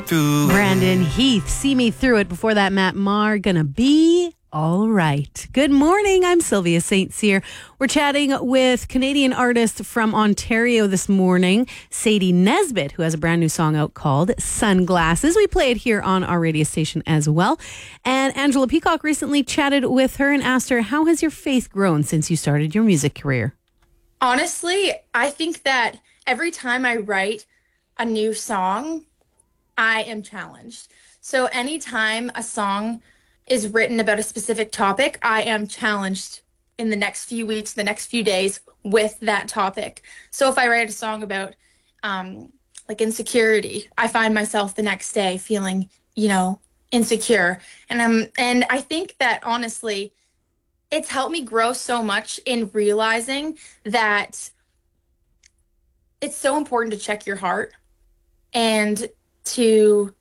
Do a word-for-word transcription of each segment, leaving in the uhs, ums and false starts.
Brandon Heath, See Me Through It. Before that, Matt Maher, Gonna Be All Right. Good morning. I'm Sylvia Saint Cyr. We're chatting with Canadian artist from Ontario this morning, Sadie Nesbitt, who has a brand new song out called Sunglasses. We play it here on our radio station as well. And Angela Peacock recently chatted with her and asked her, how has your faith grown since you started your music career? Honestly, I think that every time I write a new song, I am challenged. So anytime a song is written about a specific topic, I am challenged in the next few weeks, the next few days with that topic. So if I write a song about um, like insecurity, I find myself the next day feeling, you know, insecure. And I'm, and I think that honestly, it's helped me grow so much in realizing that it's so important to check your heart and to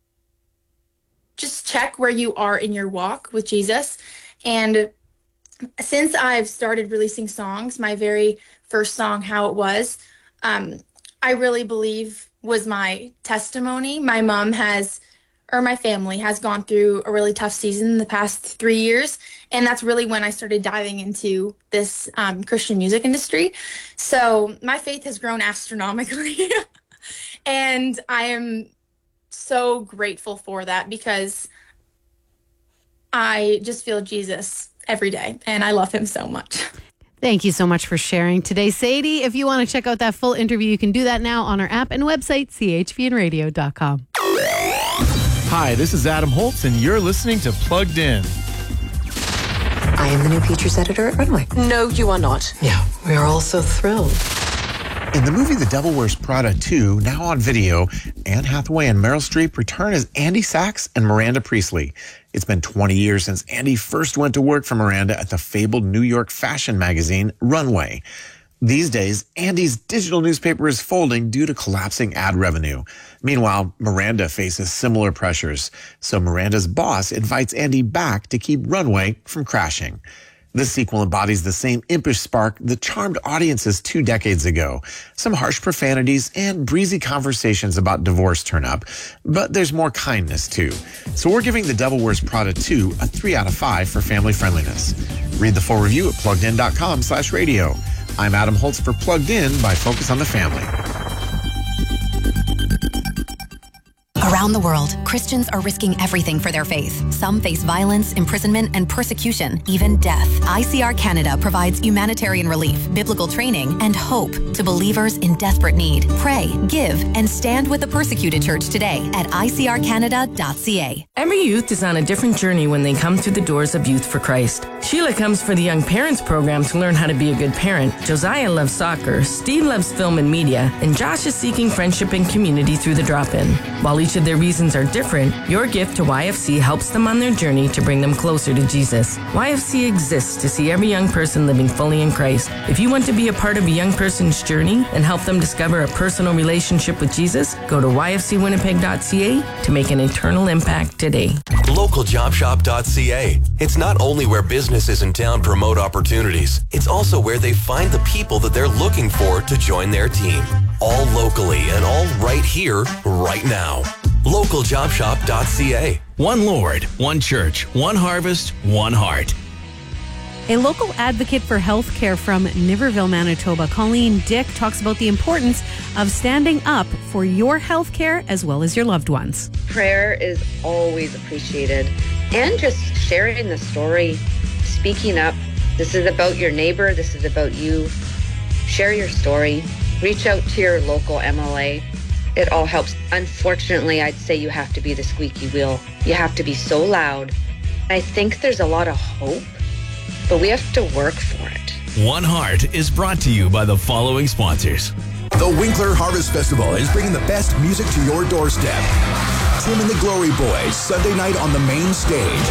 just check where you are in your walk with Jesus. And since I've started releasing songs, my very first song, How It Was, um, I really believe was my testimony. My mom has, or my family has gone through a really tough season in the past three years. And that's really when I started diving into this um, Christian music industry. So my faith has grown astronomically. And I am so grateful for that because I just feel Jesus every day and I love him so much. Thank you so much for sharing today, Sadie. If you want to check out that full interview, you can do that now on our app and website, c h v n radio dot com. Hi, this is Adam Holtz, and you're listening to Plugged In. I am the new features editor at Runway. No, you are not. Yeah, we are all so thrilled. In the movie The Devil Wears Prada two, now on video, Anne Hathaway and Meryl Streep return as Andy Sachs and Miranda Priestley. It's been twenty years since Andy first went to work for Miranda at the fabled New York fashion magazine, Runway. These days, Andy's digital newspaper is folding due to collapsing ad revenue. Meanwhile, Miranda faces similar pressures, so Miranda's boss invites Andy back to keep Runway from crashing. This sequel embodies the same impish spark that charmed audiences two decades ago. Some harsh profanities and breezy conversations about divorce turn up, but there's more kindness too. So we're giving The Devil Wears Prada two a three out of five for family friendliness. Read the full review at pluggedin.com slash radio. I'm Adam Holtz for Plugged In by Focus on the Family. Around the world, Christians are risking everything for their faith. Some face violence, imprisonment, and persecution, even death. I C R Canada provides humanitarian relief, biblical training, and hope to believers in desperate need. Pray, give, and stand with the persecuted church today at i c r canada dot c a. Every youth is on a different journey when they come through the doors of Youth for Christ. Sheila comes for the Young Parents program to learn how to be a good parent. Josiah loves soccer, Steve loves film and media, and Josh is seeking friendship and community through the drop-in. While each of their reasons are different, your gift to Y F C helps them on their journey to bring them closer to Jesus. Y F C exists to see every young person living fully in Christ. If you want to be a part of a young person's journey and help them discover a personal relationship with Jesus, go to y f c winnipeg dot c a to make an eternal impact today. local job shop dot c a. It's not only where businesses in town promote opportunities, it's also where they find the people that they're looking for to join their team. All locally and all right here, right now. local job shop dot c a. One Lord, one church, one harvest, one heart. A local advocate for health care from Niverville, Manitoba, Colleen Dick, talks about the importance of standing up for your health care as well as your loved ones. Prayer is always appreciated. And just sharing the story, speaking up. This is about your neighbor. This is about you. Share your story. Reach out to your local M L A. It all helps. Unfortunately, I'd say you have to be the squeaky wheel. You have to be so loud. I think there's a lot of hope, but we have to work for it. One Heart is brought to you by the following sponsors. The Winkler Harvest Festival is bringing the best music to your doorstep. Tim and the Glory Boys, Sunday night on the main stage.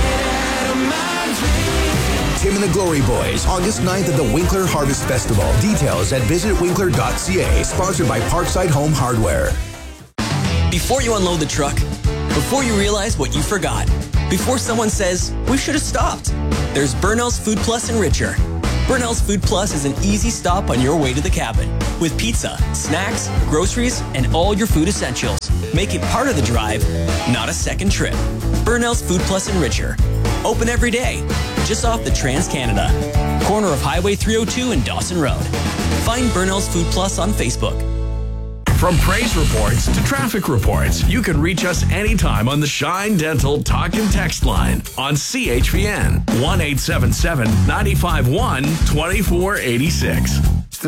Tim and the Glory Boys, August ninth at the Winkler Harvest Festival. Details at visit winkler dot c a. Sponsored by Parkside Home Hardware. Before you unload the truck, before you realize what you forgot, before someone says, we should have stopped, there's Burnell's Food Plus Enricher. Burnell's Food Plus is an easy stop on your way to the cabin. With pizza, snacks, groceries, and all your food essentials. Make it part of the drive, not a second trip. Burnell's Food Plus in Richer. Open every day, just off the Trans-Canada. Corner of Highway three oh two and Dawson Road. Find Burnell's Food Plus on Facebook. From praise reports to traffic reports, you can reach us anytime on the Shine Dental Talk and Text line on C H V N one eight seven seven, nine five one, two four eight six.